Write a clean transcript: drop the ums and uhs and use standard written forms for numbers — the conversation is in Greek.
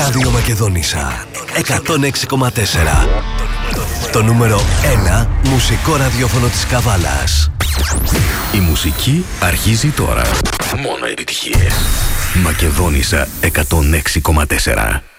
Ράδιο Μακεδόνισσα 106,4. Το νούμερο 1 μουσικό ραδιόφωνο της Καβάλας. Η μουσική αρχίζει τώρα. Μόνο επιτυχίες. Μακεδόνισσα 106,4.